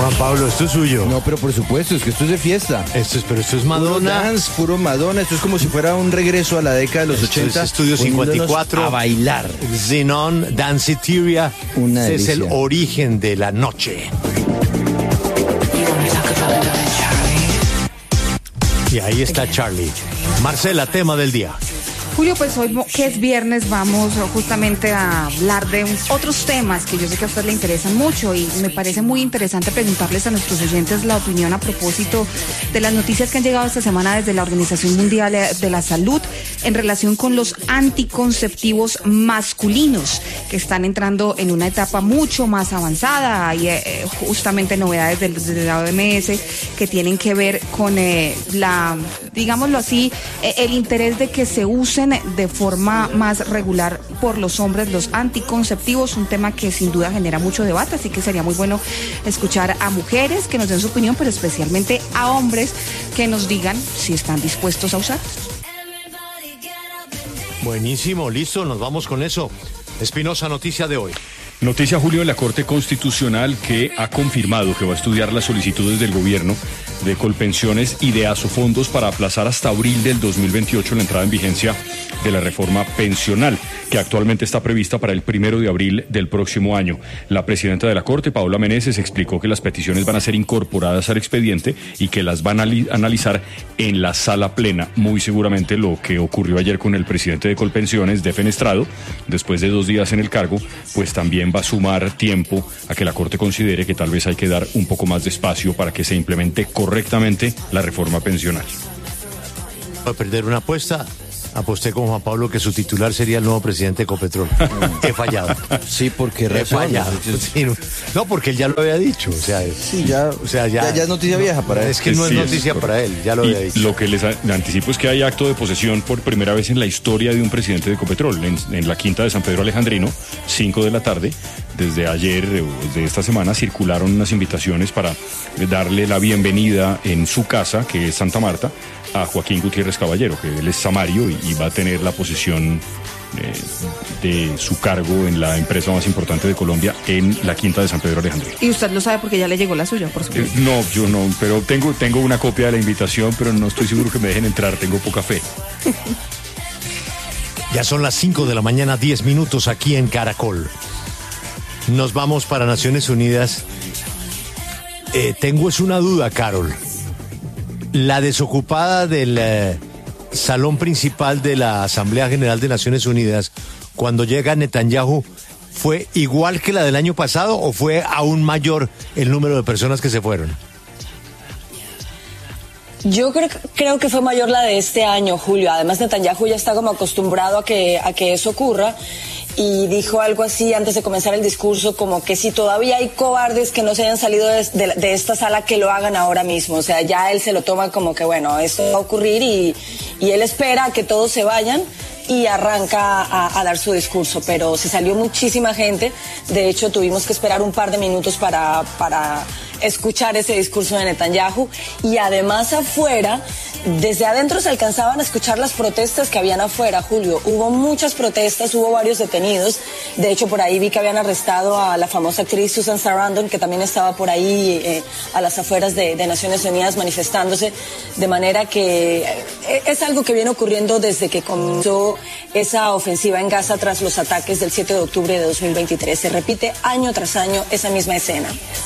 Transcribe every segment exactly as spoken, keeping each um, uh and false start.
Juan Pablo, esto es suyo. No, pero por supuesto, es que esto es de fiesta. Esto es, pero esto es Madonna. Puro dance, puro Madonna. Esto es como si fuera un regreso a la década de los esto ochenta. Es Estudio cincuenta y cuatro. A bailar. Xenon, Danceteria. Una Ese es delicia. el origen de la noche. Y ahí está Charlie. Marcela, tema del día. Julio, pues hoy que es viernes vamos justamente a hablar de un- otros temas que yo sé que a usted le interesan mucho y me parece muy interesante preguntarles a nuestros oyentes la opinión a propósito de las noticias que han llegado esta semana desde la Organización Mundial de la Salud en relación con los anticonceptivos masculinos que están entrando en una etapa mucho más avanzada. Hay eh, justamente novedades del, de la O M S que tienen que ver con eh, la, digámoslo así, eh, el interés de que se usen de forma más regular por los hombres los anticonceptivos, un tema que sin duda genera mucho debate, así que sería muy bueno escuchar a mujeres que nos den su opinión, pero especialmente a hombres que nos digan si están dispuestos a usar. Buenísimo, listo, nos vamos con eso. Espinosa, noticia de hoy. Noticia, Julio, de la Corte Constitucional que ha confirmado que va a estudiar las solicitudes del gobierno de Colpensiones y de Asofondos para aplazar hasta abril del dos mil veintiocho la entrada en vigencia de la reforma pensional, que actualmente está prevista para el primero de abril del próximo año. La presidenta de la Corte, Paola Meneses, explicó que las peticiones van a ser incorporadas al expediente y que las van a analizar en la sala plena. Muy seguramente lo que ocurrió ayer con el presidente de Colpensiones, Defenestrado, después de dos días en el cargo, pues también va a sumar tiempo a que la Corte considere que tal vez hay que dar un poco más de espacio para que se implemente correctamente la reforma pensional. Voy a perder una apuesta. Aposté con Juan Pablo que su titular sería el nuevo presidente de Ecopetrol. He fallado. Sí, porque He razón. fallado. Sí, no, no, porque él ya lo había dicho. O sea, Sí, ya, o sea, ya, ya, ya es noticia vieja para él. es que no es Sí, es noticia correcto. para él, ya lo Y había dicho. lo que les a- anticipo es que hay acto de posesión por primera vez en la historia de un presidente de Ecopetrol, en, en la quinta de San Pedro Alejandrino, cinco de la tarde. Desde ayer, eh, de esta semana, circularon unas invitaciones para darle la bienvenida en su casa, que es Santa Marta, a Joaquín Gutiérrez Caballero, que él es samario y, y va a tener la posesión eh, de su cargo en la empresa más importante de Colombia en la quinta de San Pedro Alejandrino. Y usted lo sabe porque ya le llegó la suya, por Eh, supuesto. No, yo no, pero tengo, tengo una copia de la invitación, pero no estoy seguro que me dejen entrar, tengo poca fe. Ya son las cinco de la mañana, diez minutos aquí en Caracol. Nos vamos para Naciones Unidas. Eh, tengo es una duda, Carol. La desocupada del eh, salón principal de la Asamblea General de Naciones Unidas, cuando llega Netanyahu, ¿fue igual que la del año pasado o fue aún mayor el número de personas que se fueron? Yo creo, creo que fue mayor la de este año, Julio. Además, Netanyahu ya está como acostumbrado a que, a que eso ocurra. Y dijo algo así antes de comenzar el discurso, como que si todavía hay cobardes que no se hayan salido de, de, de esta sala, que lo hagan ahora mismo. O sea, ya él se lo toma como que, bueno, esto va a ocurrir y, y él espera a que todos se vayan y arranca a, a dar su discurso. Pero se salió muchísima gente. De hecho, tuvimos que esperar un par de minutos para... para escuchar ese discurso de Netanyahu. Y además afuera, desde adentro se alcanzaban a escuchar las protestas que habían afuera, Julio. Hubo muchas protestas, hubo varios detenidos. De hecho, por ahí vi que habían arrestado a la famosa actriz Susan Sarandon, que también estaba por ahí eh, a las afueras de, de Naciones Unidas manifestándose. De manera que eh, es algo que viene ocurriendo desde que comenzó esa ofensiva en Gaza tras los ataques del siete de octubre de dos mil veintitrés. Se repite año tras año esa misma escena.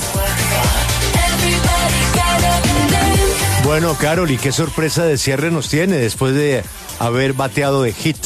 Bueno, Carol, ¿y qué sorpresa de cierre nos tiene después de haber bateado de hit?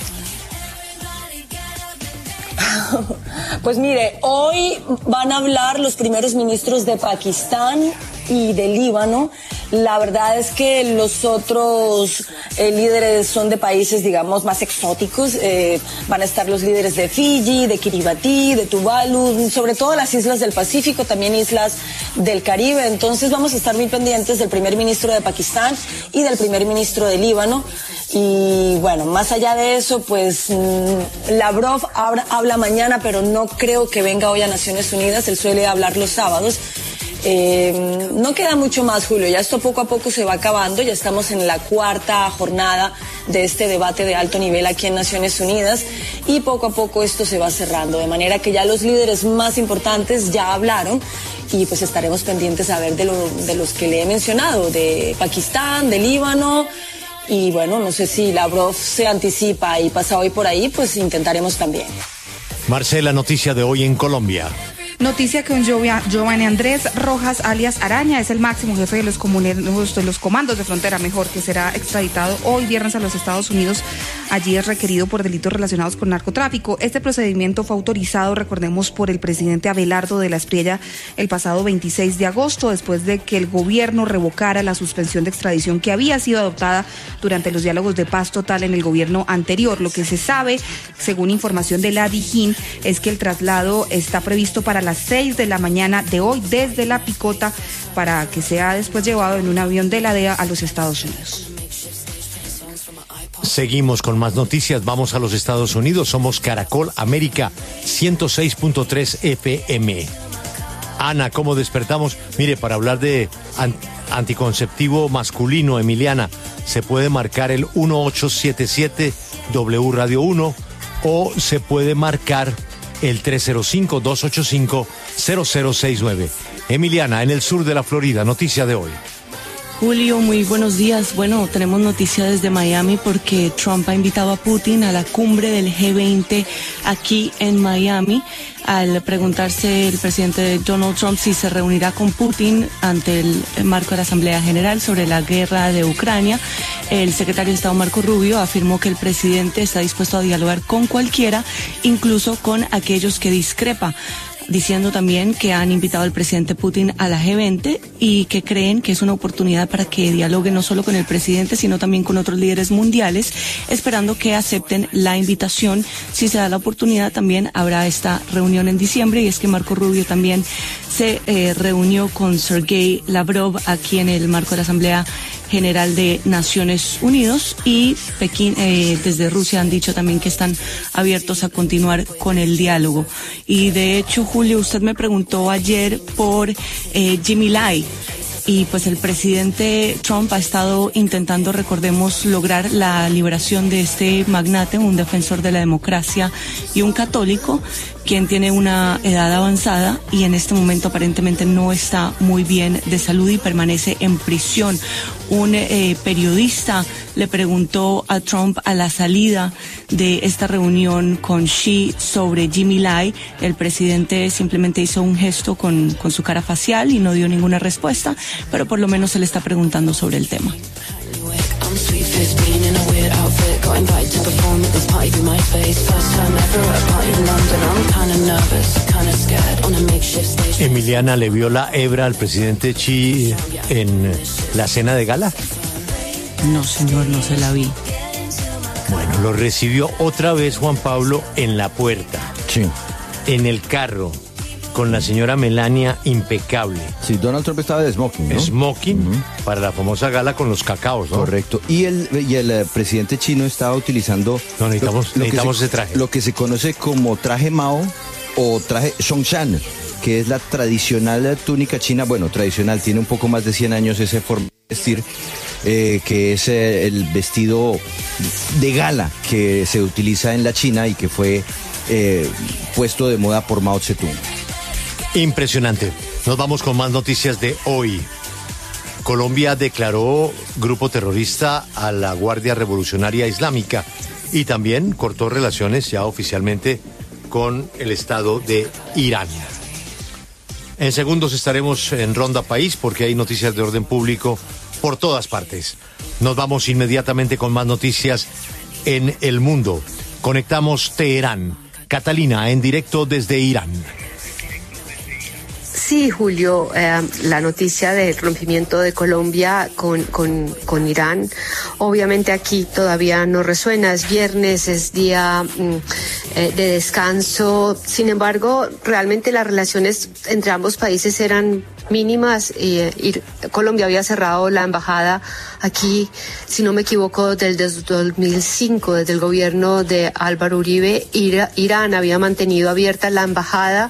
Pues mire, hoy van a hablar los primeros ministros de Pakistán y de Líbano. La verdad es que los otros eh, líderes son de países, digamos, más exóticos. Eh, van a estar los líderes de Fiji, de Kiribati, de Tuvalu, sobre todo las islas del Pacífico, también islas del Caribe. Entonces vamos a estar muy pendientes del primer ministro de Pakistán y del primer ministro de Líbano. Y bueno, más allá de eso, pues mmm, Lavrov habla, habla mañana, pero no creo que venga hoy a Naciones Unidas. Él suele hablar los sábados. Eh, no queda mucho más, Julio, ya esto poco a poco se va acabando, ya estamos en la cuarta jornada de este debate de alto nivel aquí en Naciones Unidas y poco a poco esto se va cerrando, de manera que ya los líderes más importantes ya hablaron y pues estaremos pendientes a ver de, lo, de los que le he mencionado, de Pakistán, de Líbano, y bueno, no sé si Lavrov se anticipa y pasa hoy por ahí, pues intentaremos también. Marcela, noticia de hoy en Colombia. Noticia que un Giovanni Andrés Rojas, alias Araña, es el máximo jefe de los, comuneros, de los comandos de frontera, mejor, que será extraditado hoy viernes a los Estados Unidos. Allí es requerido por delitos relacionados con narcotráfico. Este procedimiento fue autorizado, recordemos, por el presidente Abelardo de la Espriella el pasado veintiséis de agosto, después de que el gobierno revocara la suspensión de extradición que había sido adoptada durante los diálogos de paz total en el gobierno anterior. Lo que se sabe, según información de la Dijín, es que el traslado está previsto para las seis de la mañana de hoy desde La Picota para que sea después llevado en un avión de la D E A a los Estados Unidos. Seguimos con más noticias, vamos a los Estados Unidos, somos Caracol América ciento seis punto tres F M. Ana, ¿cómo despertamos? Mire, para hablar de an- anticonceptivo masculino, Emiliana, se puede marcar el uno ocho siete siete W Radio uno o se puede marcar el tres cero cinco, dos ocho cinco, cero cero seis nueve. Emiliana, en el sur de la Florida, noticia de hoy. Julio, muy buenos días. Bueno, tenemos noticia desde Miami porque Trump ha invitado a Putin a la cumbre del G veinte aquí en Miami. Al preguntarse el presidente Donald Trump si se reunirá con Putin ante el marco de la Asamblea General sobre la guerra de Ucrania, el secretario de Estado Marco Rubio afirmó que el presidente está dispuesto a dialogar con cualquiera, incluso con aquellos que discrepa, diciendo también que han invitado al presidente Putin a la G veinte y que creen que es una oportunidad para que dialogue no solo con el presidente, sino también con otros líderes mundiales, esperando que acepten la invitación. Si se da la oportunidad, también habrá esta reunión en diciembre, y es que Marco Rubio también se eh, reunió con Sergei Lavrov aquí en el marco de la Asamblea General de Naciones Unidas, y Pekín, eh, desde Rusia han dicho también que están abiertos a continuar con el diálogo. Y de hecho, Julio, usted me preguntó ayer por eh, Jimmy Lai. Y pues el presidente Trump ha estado intentando, recordemos, lograr la liberación de este magnate, un defensor de la democracia y un católico, quien tiene una edad avanzada y en este momento aparentemente no está muy bien de salud y permanece en prisión. Un eh, periodista le preguntó a Trump a la salida de esta reunión con Xi sobre Jimmy Lai. El presidente simplemente hizo un gesto con, con su cara facial y no dio ninguna respuesta, pero por lo menos se le está preguntando sobre el tema. Emiliana, ¿le vio la hebra al presidente Xi en la cena de gala? No, señor, no se la vi. Bueno, lo recibió otra vez Juan Pablo en la puerta. Sí. En el carro, con la señora Melania, impecable. Sí, Donald Trump estaba de smoking, ¿no? Smoking, Uh-huh. para la famosa gala con los cacaos, ¿no? Correcto. Y el, y el eh, presidente chino estaba utilizando... No, necesitamos- lo- lo que necesitamos se- ese traje. Lo que se conoce como traje Mao o traje Songshan, que es la tradicional túnica china. Bueno, tradicional, tiene un poco más de cien años ese forma de vestir, eh, que es eh, el vestido de gala que se utiliza en la China y que fue eh, puesto de moda por Mao Zedong. Impresionante. Nos vamos con más noticias de hoy. Colombia declaró grupo terrorista a la Guardia Revolucionaria Islámica y también cortó relaciones ya oficialmente con el Estado de Irán. En segundos estaremos en Ronda País porque hay noticias de orden público por todas partes. Nos vamos inmediatamente con más noticias en el mundo. Conectamos Teherán. Catalina, en directo desde Irán. Sí, Julio, eh, la noticia del rompimiento de Colombia con, con, con Irán, obviamente aquí todavía no resuena, es viernes, es día mm, eh, de descanso, sin embargo, realmente las relaciones entre ambos países eran mínimas y, y Colombia había cerrado la embajada aquí, si no me equivoco, desde el dos mil cinco, desde el gobierno de Álvaro Uribe. Ira, Irán había mantenido abierta la embajada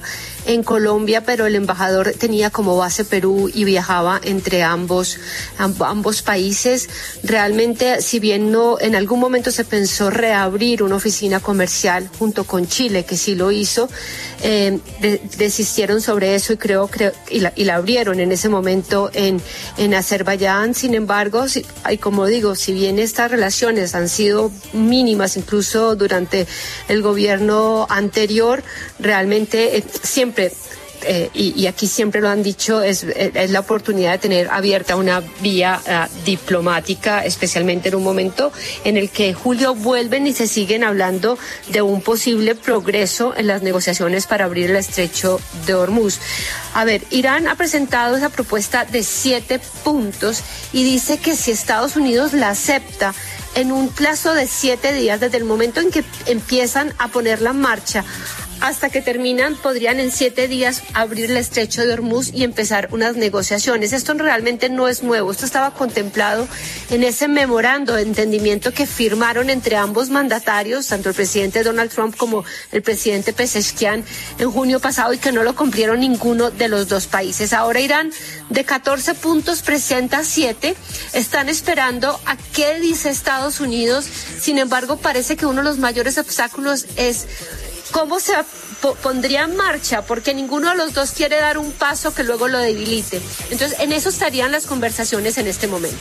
en Colombia, pero el embajador tenía como base Perú y viajaba entre ambos, ambos países. Realmente, si bien no, en algún momento se pensó reabrir una oficina comercial junto con Chile, que sí lo hizo, eh, de, desistieron sobre eso y creo, creo y, la, y la abrieron en ese momento en, en Azerbaiyán. Sin embargo, si, y como digo, si bien estas relaciones han sido mínimas, incluso durante el gobierno anterior, realmente eh, siempre Eh, y, y aquí siempre lo han dicho, es, es la oportunidad de tener abierta una vía uh, diplomática, especialmente en un momento en el que, Julio, vuelven y se siguen hablando de un posible progreso en las negociaciones para abrir el estrecho de Hormuz. A ver, Irán ha presentado esa propuesta de siete puntos y dice que si Estados Unidos la acepta en un plazo de siete días, desde el momento en que empiezan a ponerla en marcha hasta que terminan, podrían en siete días abrir el estrecho de Hormuz y empezar unas negociaciones. Esto realmente no es nuevo, esto estaba contemplado en ese memorando de entendimiento que firmaron entre ambos mandatarios, tanto el presidente Donald Trump como el presidente Pezeshkian, en junio pasado, y que no lo cumplieron ninguno de los dos países. Ahora Irán, de catorce puntos, presenta siete. Están esperando a qué dice Estados Unidos. Sin embargo, parece que uno de los mayores obstáculos es cómo se pondría en marcha, porque ninguno de los dos quiere dar un paso que luego lo debilite. Entonces, en eso estarían las conversaciones en este momento.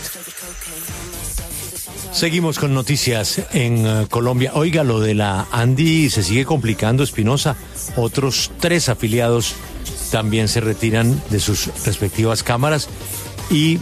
Seguimos con noticias en uh, Colombia. Oiga, lo de la Andi se sigue complicando, Espinosa. Otros tres afiliados también se retiran de sus respectivas cámaras y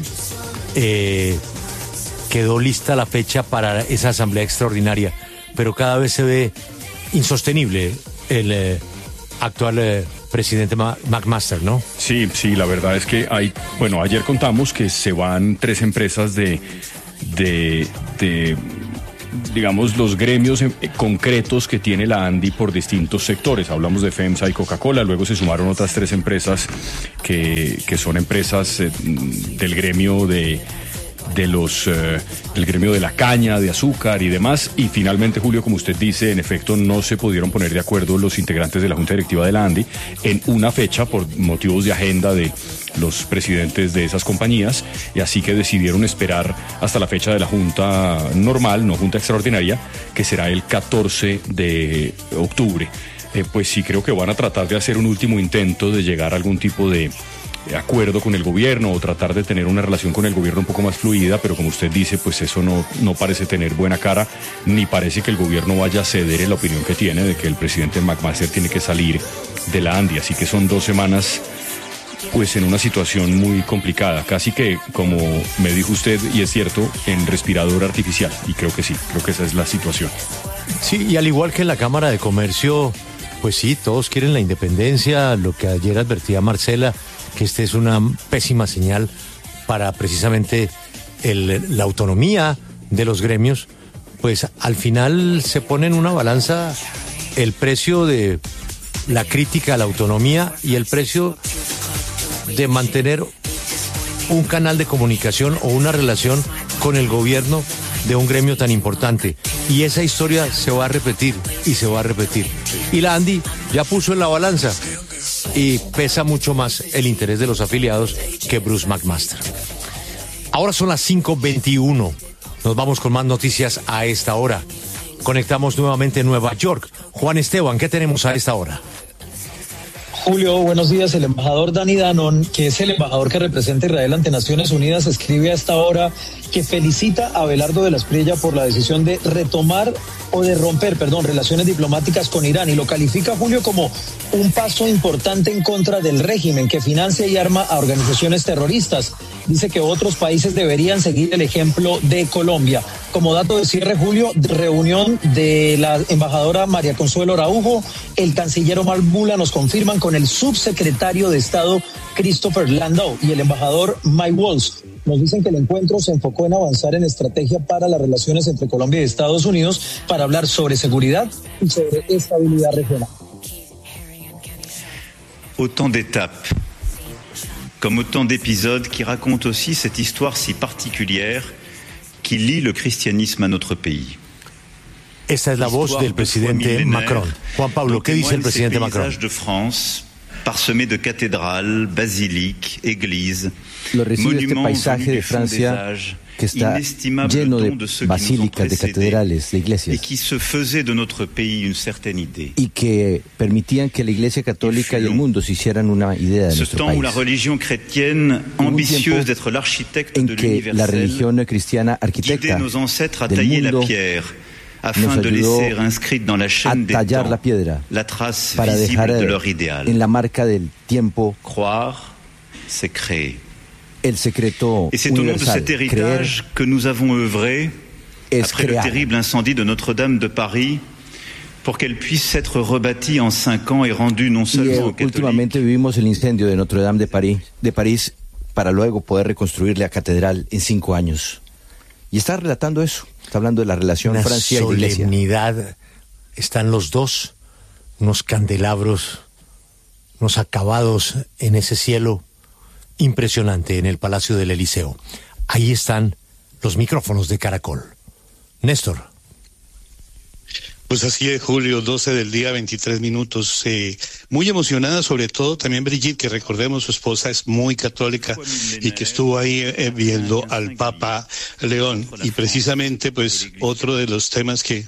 eh, quedó lista la fecha para esa asamblea extraordinaria, pero cada vez se ve insostenible el eh, actual eh, presidente McMaster, ¿no? Sí, sí, la verdad es que hay, bueno, ayer contamos que se van tres empresas de, de, de digamos, los gremios eh, concretos que tiene la Andi por distintos sectores. Hablamos de FEMSA y Coca-Cola, luego se sumaron otras tres empresas que, que son empresas eh, del gremio de de los eh, del gremio de la caña, de azúcar y demás, y finalmente, Julio, como usted dice, en efecto no se pudieron poner de acuerdo los integrantes de la Junta Directiva de la Andi en una fecha por motivos de agenda de los presidentes de esas compañías, y así que decidieron esperar hasta la fecha de la Junta normal, no Junta Extraordinaria, que será el catorce de octubre. Eh, pues sí, creo que van a tratar de hacer un último intento de llegar a algún tipo de de acuerdo con el gobierno o tratar de tener una relación con el gobierno un poco más fluida, pero como usted dice, pues eso no, no parece tener buena cara, ni parece que el gobierno vaya a ceder en la opinión que tiene de que el presidente McMaster tiene que salir de la Andi, así que son dos semanas pues en una situación muy complicada, casi que, como me dijo usted, y es cierto, en respirador artificial, y creo que sí, creo que esa es la situación. Sí, y al igual que en la Cámara de Comercio, pues sí, todos quieren la independencia, lo que ayer advertía Marcela, que esta es una pésima señal para precisamente el, la autonomía de los gremios, pues al final se pone en una balanza el precio de la crítica a la autonomía y el precio de mantener un canal de comunicación o una relación con el gobierno de un gremio tan importante. Y esa historia se va a repetir y se va a repetir. Y la Andi ya puso en la balanza y pesa mucho más el interés de los afiliados que Bruce McMaster. Ahora son las cinco veintiuno. Nos vamos con más noticias a esta hora. Conectamos nuevamente en Nueva York. Juan Esteban, ¿qué tenemos a esta hora? Julio, buenos días. El embajador Dani Danon, que es el embajador que representa a Israel ante Naciones Unidas, escribe a esta hora que felicita a Abelardo de la Espriella por la decisión de retomar o de romper, perdón, relaciones diplomáticas con Irán, y lo califica, Julio, como un paso importante en contra del régimen que financia y arma a organizaciones terroristas. Dice que otros países deberían seguir el ejemplo de Colombia. Como dato de cierre, Julio, reunión de la embajadora María Consuelo Araujo, el canciller Omar Bula nos confirman con el subsecretario de Estado Christopher Landau y el embajador Mike Waltz. Nos dicen que el encuentro se enfocó en avanzar en estrategia para las relaciones entre Colombia y Estados Unidos para hablar sobre seguridad y sobre estabilidad regional. Autant d'étapes, comme autant d'épisodes qui racontent aussi cette histoire si particulière qui lie le christianisme à notre pays. Esta es la voz del presidente Macron. Juan Pablo, ¿qué dice el presidente Macron? De France, parsemé de cathédrales, basiliques, églises, lo recibe este monuments paisaje venus de du fond des Francia âges, que está inestimables lleno dons de de ceux qui nous ont basílicas, de précédés catedrales, de et iglesias, qui se faisaient de notre pays une certaine idée. y que permitían que la Iglesia Católica y el mundo se hicieran una idea de Ce nuestro temps où la país. religion chrétienne, un ambitieuse tiempo d'être l'architecte En de que la l'universel, religión cristiana guidait arquitecta nos ancêtres à del tailler la mundo pierre afin nos de ayudó laisser inscrite dans la a chaîne des tallar temps la piedra la trace para visible dejar de leur idéal. en la marca del tiempo Croire, c'est créer. el secreto Et c'est au nom de universal. cet héritage Creer que nous avons œuvré, es après le crear. terrible incendie de Notre-Dame de Paris, pour qu'elle puisse être rebâtie en cinq ans et rendue non Y seulement eh, aux catholiques, últimamente vivimos el incendio de Notre Dame de París, de París para luego poder reconstruir la catedral en cinco años. Y está relatando eso, está hablando de la relación Una Francia y Iglesia. solemnidad. Están los dos, unos candelabros, unos acabados en ese cielo impresionante en el Palacio del Eliseo. Ahí están los micrófonos de Caracol. Néstor. Pues así es, Julio, doce del día, veintitrés minutos. Eh, muy emocionada, sobre todo también Brigitte, que recordemos su esposa es muy católica y que estuvo ahí eh, viendo al Papa León. Y precisamente, pues, otro de los temas que...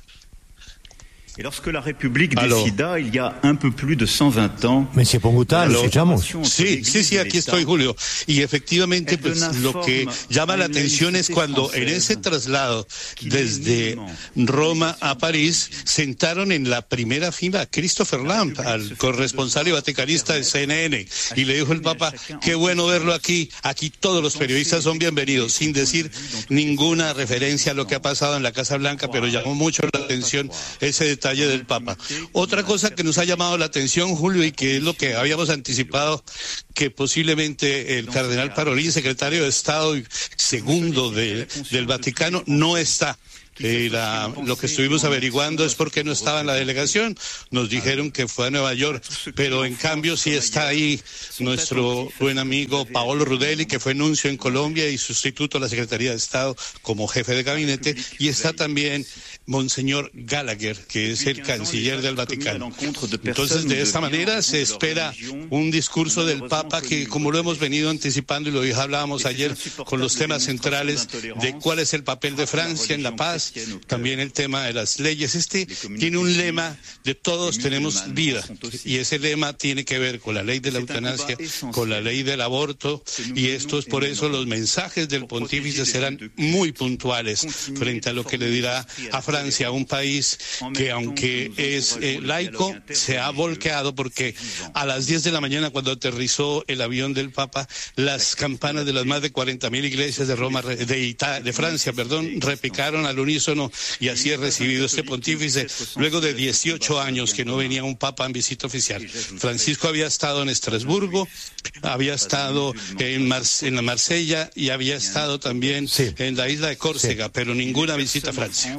Et lorsque la République Aló. décida, il y a un peu plus de cent vingt ans, Monsieur Ponguta, lo escuchamos. Sí, sí, sí, aquí estoy, Julio. Y efectivamente, pues lo que llama la atención es cuando en ese traslado desde Roma a París sentaron en la primera fila a Christopher Lamp, al corresponsal y vaticanista de C N N, y le dijo el Papa, qué bueno verlo aquí, aquí todos los periodistas son bienvenidos, sin decir ninguna referencia a lo que ha pasado en la Casa Blanca, pero llamó mucho la atención ese detalle del Papa. Otra cosa que nos ha llamado la atención, Julio, y que es lo que habíamos anticipado, que posiblemente el cardenal Parolin, secretario de Estado y segundo de, del Vaticano, no está. Eh, la, lo que estuvimos averiguando es por qué no estaba en la delegación. Nos dijeron que fue a Nueva York, pero en cambio sí está ahí nuestro buen amigo Paolo Rudelli, que fue nuncio en Colombia y sustituto a la Secretaría de Estado como jefe de gabinete, y está también Monseñor Gallagher, que es el canciller del Vaticano. Entonces, de esta manera se espera un discurso del Papa que, como lo hemos venido anticipando y lo hablábamos ayer con los temas centrales de cuál es el papel de Francia en la paz, también el tema de las leyes. Este tiene un lema de todos tenemos vida, y ese lema tiene que ver con la ley de la eutanasia, con la ley del aborto, y esto es por eso los mensajes del pontífice serán muy puntuales frente a lo que le dirá a Francia, un país que, aunque es eh, laico, se ha volcado, porque a las diez de la mañana, cuando aterrizó el avión del Papa, las campanas de las más de cuarenta mil iglesias de Roma, de, Ita de Francia, perdón, repicaron al unísono, y así es recibido este pontífice luego de dieciocho años que no venía un Papa en visita oficial. Francisco había estado en Estrasburgo, había estado en, Mar en la Marsella y había estado también sí. en la isla de Córcega, sí. pero ninguna visita a Francia.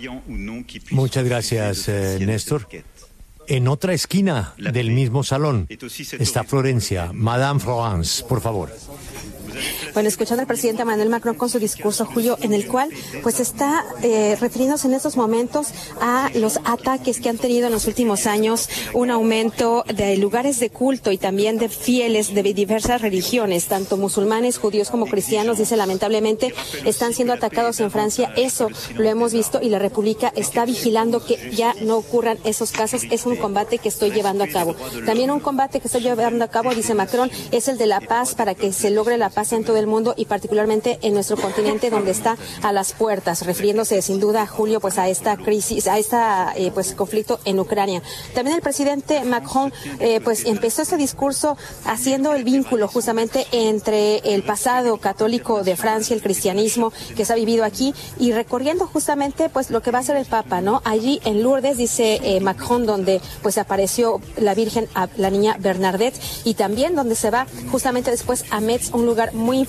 Muchas gracias, eh, Néstor. En otra esquina del mismo salón está Florencia, Madame Florence, por favor. Bueno, escuchando al presidente Emmanuel Macron con su discurso, Julio, en el cual pues está eh, refiriéndose en estos momentos a los ataques que han tenido en los últimos años, un aumento de lugares de culto y también de fieles de diversas religiones, tanto musulmanes, judíos como cristianos, dice, lamentablemente están siendo atacados en Francia. Eso lo hemos visto y la República está vigilando que ya no ocurran esos casos. Es un combate que estoy llevando a cabo. También un combate que estoy llevando a cabo, dice Macron, es el de la paz, para que se logre la paz en todo el mundo y particularmente en nuestro continente, donde está a las puertas, refiriéndose sin duda, Julio, pues a esta crisis, a esta eh, pues conflicto en Ucrania. También el presidente Macron eh, pues empezó este discurso haciendo el vínculo justamente entre el pasado católico de Francia, el cristianismo que se ha vivido aquí, y recorriendo justamente pues lo que va a ser el Papa, ¿no? Allí en Lourdes, dice eh, Macron, donde pues apareció la Virgen, la niña Bernadette, y también donde se va justamente después a Metz, un lugar muy importante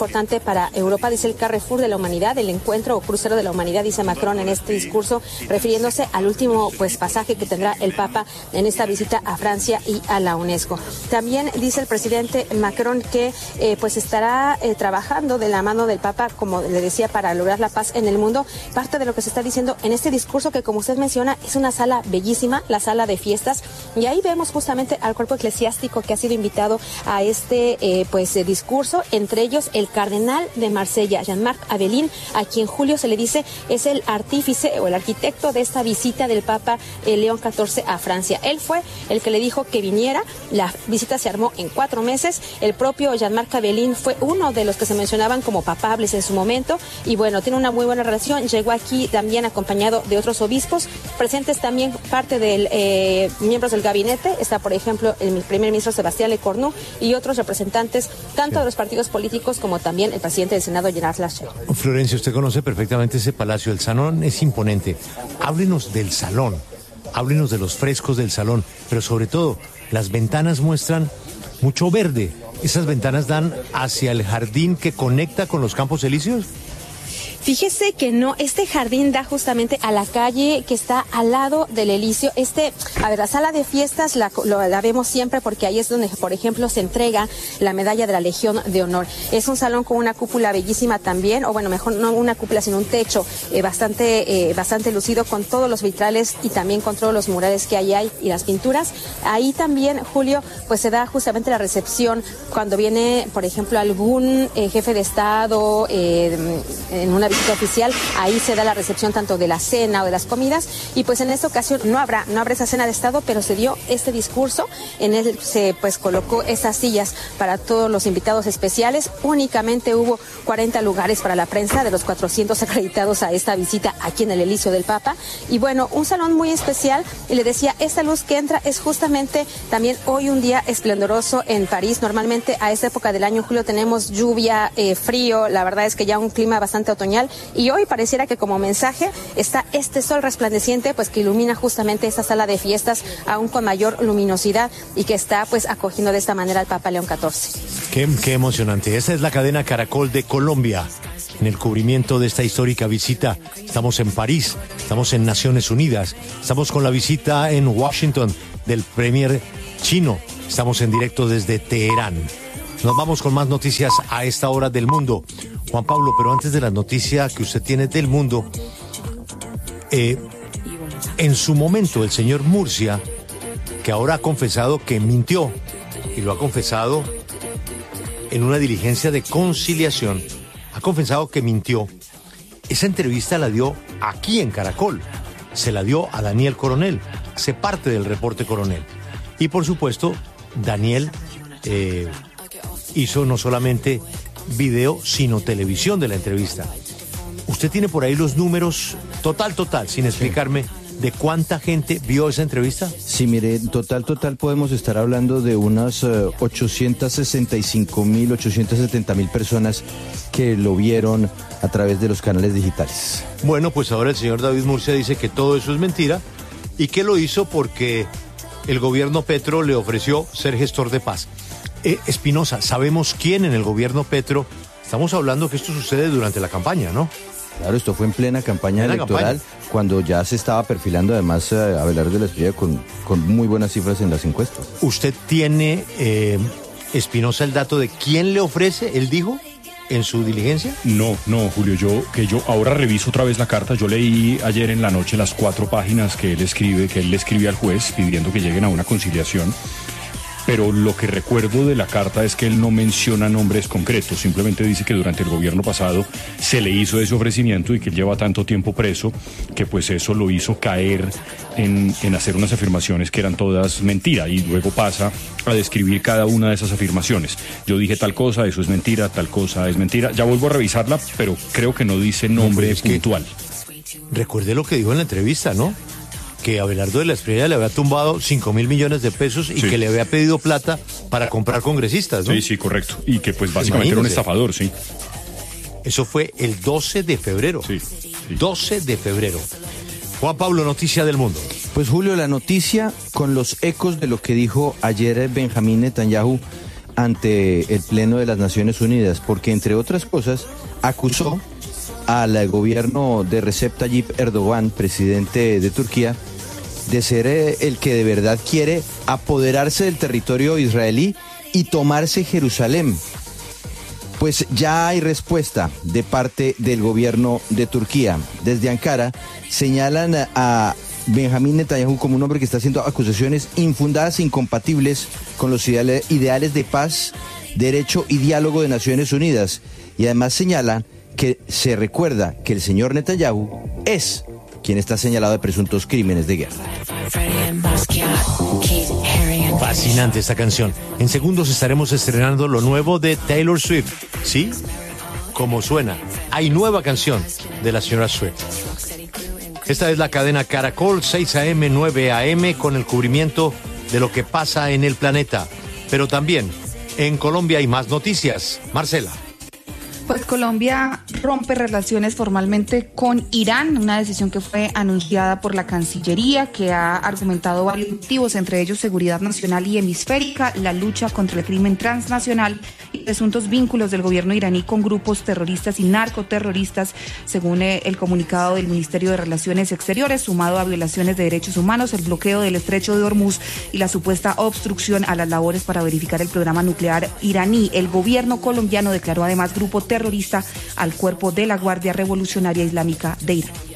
importante para Europa, dice el Carrefour de la humanidad, el encuentro o crucero de la humanidad, dice Macron en este discurso, refiriéndose al último pues pasaje que tendrá el Papa en esta visita a Francia y a la UNESCO. También dice el presidente Macron que eh, pues estará eh, trabajando de la mano del Papa, como le decía, para lograr la paz en el mundo. Parte de lo que se está diciendo en este discurso, que como usted menciona, es una sala bellísima, la sala de fiestas, y ahí vemos justamente al cuerpo eclesiástico que ha sido invitado a este eh, pues eh, discurso, entre ellos el cardenal de Marsella, Jean-Marc Abelin, a quien Julio se le dice es el artífice o el arquitecto de esta visita del Papa eh, León catorce a Francia. Él fue el que le dijo que viniera, la visita se armó en cuatro meses, el propio Jean-Marc Abelin fue uno de los que se mencionaban como papables en su momento, y bueno, tiene una muy buena relación, llegó aquí también acompañado de otros obispos, presentes también parte de eh, miembros del gabinete, está por ejemplo el primer ministro Sebastián Lecornu y otros representantes tanto de los partidos políticos como también el presidente del Senado, Gerard Larcher. Florencia, usted conoce perfectamente ese palacio, el salón es imponente. Háblenos del salón, háblenos de los frescos del salón, pero sobre todo, las ventanas muestran mucho verde. ¿Esas ventanas dan hacia el jardín que conecta con los Campos Elíseos? Fíjese que no, este jardín da justamente a la calle que está al lado del Elíseo. Este, a ver, la sala de fiestas la, lo, la vemos siempre porque ahí es donde, por ejemplo, se entrega la medalla de la Legión de Honor. Es un salón con una cúpula bellísima también, o bueno, mejor no una cúpula, sino un techo eh, bastante, eh, bastante lucido con todos los vitrales y también con todos los murales que ahí hay y las pinturas. Ahí también, Julio, pues se da justamente la recepción cuando viene, por ejemplo, algún eh, jefe de Estado eh, en una visita oficial, ahí se da la recepción tanto de la cena o de las comidas, y pues en esta ocasión no habrá, no habrá esa cena de Estado, pero se dio este discurso, en él se pues colocó esas sillas para todos los invitados especiales, únicamente hubo cuarenta lugares para la prensa de los cuatrocientos acreditados a esta visita aquí en el Elíseo del Papa, y bueno, un salón muy especial, y le decía, esta luz que entra es justamente también hoy un día esplendoroso en París. Normalmente a esta época del año, Julio, tenemos lluvia, eh, frío, la verdad es que ya un clima bastante otoñal, y hoy pareciera que como mensaje está este sol resplandeciente, pues que ilumina justamente esta sala de fiestas aún con mayor luminosidad y que está pues acogiendo de esta manera al Papa León catorce. Qué, qué emocionante. Esta es la cadena Caracol de Colombia. En el cubrimiento de esta histórica visita, estamos en París, estamos en Naciones Unidas, estamos con la visita en Washington del premier chino, estamos en directo desde Teherán. Nos vamos con más noticias a esta hora del mundo. Juan Pablo, pero antes de la noticia que usted tiene del mundo, eh, en su momento el señor Murcia, que ahora ha confesado que mintió, y lo ha confesado en una diligencia de conciliación, ha confesado que mintió. Esa entrevista la dio aquí en Caracol, se la dio a Daniel Coronel, hace parte del reporte Coronel. Y por supuesto, Daniel eh, hizo no solamente video, sino televisión de la entrevista. ¿Usted tiene por ahí los números total, total, sin explicarme, de cuánta gente vio esa entrevista? Sí, mire, total, total podemos estar hablando de unas uh, ochocientas sesenta y cinco mil, ochocientas setenta mil personas que lo vieron a través de los canales digitales. Bueno, pues ahora el señor David Murcia dice que todo eso es mentira y que lo hizo porque el gobierno Petro le ofreció ser gestor de paz. Eh, Espinosa, ¿sabemos quién en el gobierno Petro? Estamos hablando que esto sucede durante la campaña, ¿no? Claro, esto fue en plena campaña plena electoral, campaña. Cuando ya se estaba perfilando además eh, Abelardo de la Espriella con, con muy buenas cifras en las encuestas. ¿Usted tiene, eh, Espinosa, el dato de quién le ofrece, él dijo, en su diligencia? No, no, Julio, yo que yo ahora reviso otra vez la carta. Yo leí ayer en la noche las cuatro páginas que él escribe, que él le escribe al juez pidiendo que lleguen a una conciliación. Pero lo que recuerdo de la carta es que él no menciona nombres concretos, simplemente dice que durante el gobierno pasado se le hizo ese ofrecimiento y que él lleva tanto tiempo preso que pues eso lo hizo caer en, en hacer unas afirmaciones que eran todas mentira, y luego pasa a describir cada una de esas afirmaciones. Yo dije tal cosa, eso es mentira, tal cosa es mentira. Ya vuelvo a revisarla, pero creo que no dice nombre no, puntual. Que, recuerde lo que dijo en la entrevista, ¿no? Que Abelardo de la Espriella le había tumbado cinco mil millones de pesos y sí, que le había pedido plata para comprar congresistas, ¿no? Sí, sí, correcto. Y que pues básicamente Imagínese. Era un estafador, sí. Eso fue el doce de febrero. Sí, sí. doce de febrero. Juan Pablo, noticia del mundo. Pues Julio, la noticia con los ecos de lo que dijo ayer Benjamín Netanyahu ante el Pleno de las Naciones Unidas, porque entre otras cosas acusó al gobierno de Recep Tayyip Erdogan, presidente de Turquía, de ser el que de verdad quiere apoderarse del territorio israelí y tomarse Jerusalén. Pues ya hay respuesta de parte del gobierno de Turquía. Desde Ankara señalan a Benjamín Netanyahu como un hombre que está haciendo acusaciones infundadas e incompatibles con los ideales de paz, derecho y diálogo de Naciones Unidas. Y además señalan que se recuerda que el señor Netanyahu es quien está señalado de presuntos crímenes de guerra. Fascinante esta canción. En segundos estaremos estrenando lo nuevo de Taylor Swift. ¿Sí? Como suena. Hay nueva canción de la señora Swift. Esta es la cadena Caracol, seis a eme, nueve a eme, con el cubrimiento de lo que pasa en el planeta. Pero también en Colombia hay más noticias. Marcela. Pues Colombia rompe relaciones formalmente con Irán, una decisión que fue anunciada por la Cancillería, que ha argumentado varios motivos, entre ellos seguridad nacional y hemisférica, la lucha contra el crimen transnacional y presuntos vínculos del gobierno iraní con grupos terroristas y narcoterroristas, según el comunicado del Ministerio de Relaciones Exteriores, sumado a violaciones de derechos humanos, el bloqueo del estrecho de Hormuz y la supuesta obstrucción a las labores para verificar el programa nuclear iraní. El gobierno colombiano declaró además grupo terrorista al cuerpo de la Guardia Revolucionaria Islámica de Irán.